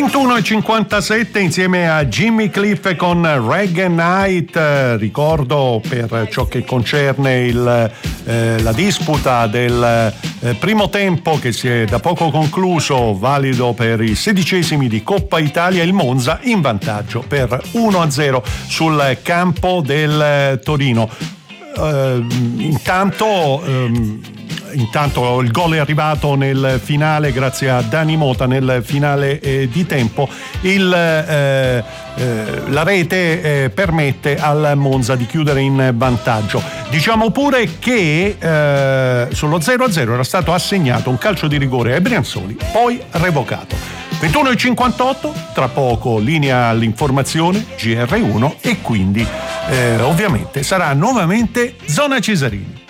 21:57 insieme a Jimmy Cliff con Reggae Night. Ricordo, per ciò che concerne la disputa del primo tempo che si è da poco concluso, valido per i 16esimi di Coppa Italia, il Monza in vantaggio per 1-0 sul campo del Torino. Intanto il gol è arrivato nel finale grazie a Dani Mota nel finale di tempo. La rete permette al Monza di chiudere in vantaggio. Diciamo pure che sullo 0-0 era stato assegnato un calcio di rigore ai Brianzoli, poi revocato. 21:58, tra poco linea all'informazione GR1 e quindi ovviamente sarà nuovamente Zona Cesarini.